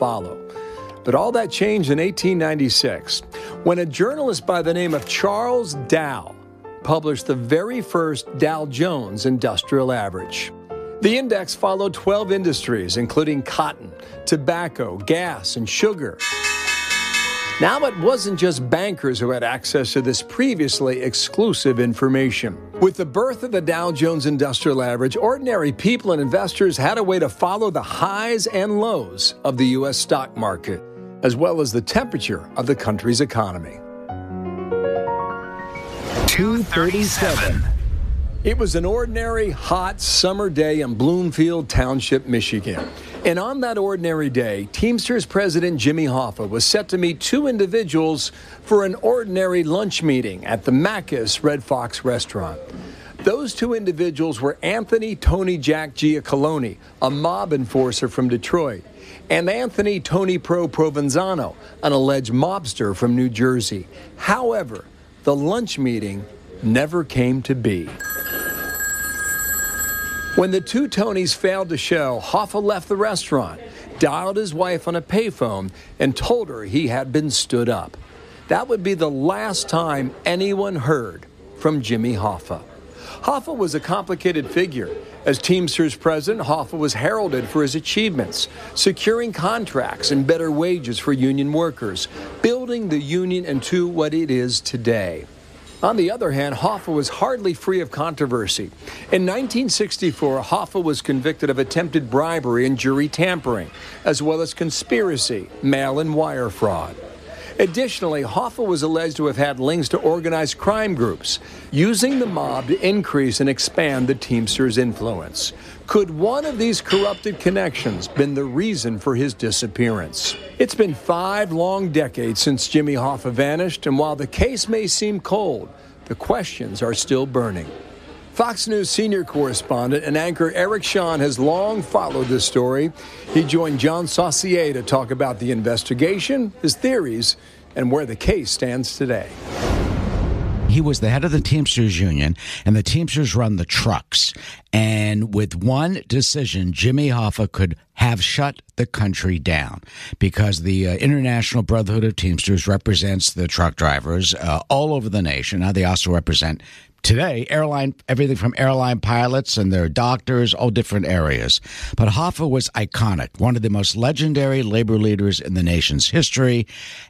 follow. But all that changed in 1896 when a journalist by the name of Charles Dow published the very first Dow Jones Industrial Average. The index followed 12 industries, including cotton, tobacco, gas, and sugar. Now, it wasn't just bankers who had access to this previously exclusive information. With the birth of the Dow Jones Industrial Average, ordinary people and investors had a way to follow the highs and lows of the U.S. stock market, as well as the temperature of the country's economy. 237. It was an ordinary, hot summer day in Bloomfield Township, Michigan. And on that ordinary day, Teamsters President Jimmy Hoffa was set to meet two individuals for an ordinary lunch meeting at the Macus Red Fox restaurant. Those two individuals were Anthony Tony Jack Giacalone, a mob enforcer from Detroit, and Anthony Tony Pro Provenzano, an alleged mobster from New Jersey. However, the lunch meeting never came to be. When the two Tonys failed to show, Hoffa left the restaurant, dialed his wife on a payphone, and told her he had been stood up. That would be the last time anyone heard from Jimmy Hoffa. Hoffa was a complicated figure. As Teamsters president, Hoffa was heralded for his achievements, securing contracts and better wages for union workers, building the union into what it is today. On the other hand, Hoffa was hardly free of controversy. In 1964, Hoffa was convicted of attempted bribery and jury tampering, as well as conspiracy, mail and wire fraud. Additionally, Hoffa was alleged to have had links to organized crime groups, using the mob to increase and expand the Teamsters' influence. Could one of these corrupted connections been the reason for his disappearance? It's been 5 long decades since Jimmy Hoffa vanished, and while the case may seem cold, the questions are still burning. Fox News senior correspondent and anchor Eric Shawn has long followed this story. He joined John Saucier to talk about the investigation, his theories, and where the case stands today. He was the head of the Teamsters Union, and the Teamsters run the trucks. And with one decision, Jimmy Hoffa could have shut the country down because the International Brotherhood of Teamsters represents the truck drivers all over the nation. Now they also represent today, everything from airline pilots and their doctors, all different areas. But Hoffa was iconic, one of the most legendary labor leaders in the nation's history.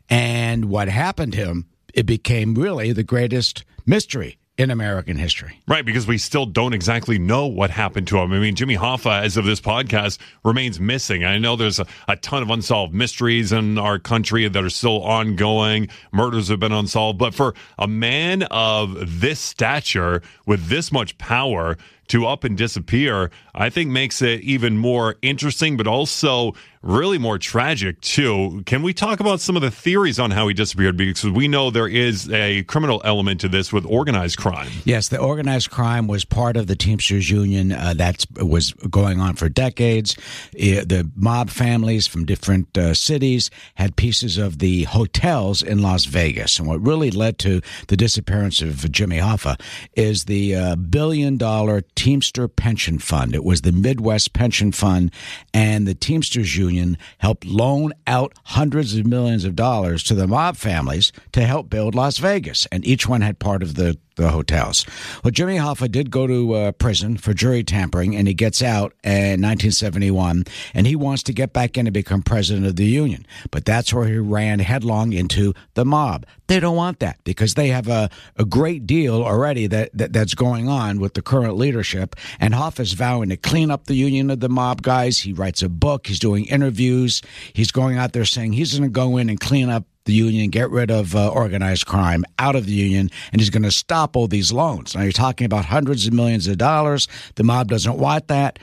And what happened to him, it became really the greatest mystery in American history. Right, because we still don't exactly know what happened to him. I mean, Jimmy Hoffa, as of this podcast, remains missing. I know there's a ton of unsolved mysteries in our country that are still ongoing. Murders have been unsolved. But for a man of this stature, with this much power, to up and disappear, I think makes it even more interesting, but also really more tragic, too. Can we talk about some of the theories on how he disappeared? Because we know there is a criminal element to this with organized crime. Yes, the organized crime was part of the Teamsters Union that was going on for decades. The mob families from different cities had pieces of the hotels in Las Vegas. And what really led to the disappearance of Jimmy Hoffa is the billion-dollar Teamster Pension Fund. It was the Midwest Pension Fund, and the Teamsters Union helped loan out hundreds of millions of dollars to the mob families to help build Las Vegas, and each one had part of the hotels. Well, Jimmy Hoffa did go to prison for jury tampering, and he gets out in 1971, and he wants to get back in and become president of the union. But that's where he ran headlong into the mob. They don't want that because they have a great deal already that's going on with the current leadership, and Hoffa's vowing to clean up the union of the mob guys. He writes a book. He's doing interviews. He's going out there saying he's going to go in and clean up the union, get rid of organized crime out of the union, and he's going to stop all these loans. Now, you're talking about hundreds of millions of dollars. The mob doesn't want that.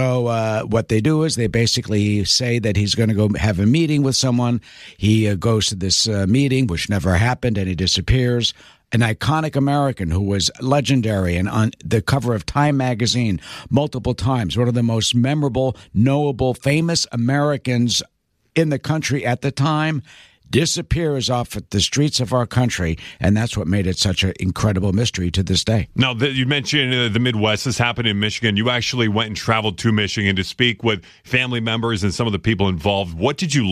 So what they do is they basically say that he's going to go have a meeting with someone. He goes to this meeting, which never happened, and he disappears. An iconic American who was legendary and on the cover of Time magazine multiple times, one of the most memorable, knowable, famous Americans in the country at the time, disappears off the streets of our country, and that's what made it such an incredible mystery to this day. Now, you mentioned the Midwest. This happened in Michigan. You actually went and traveled to Michigan to speak with family members and some of the people involved. What did you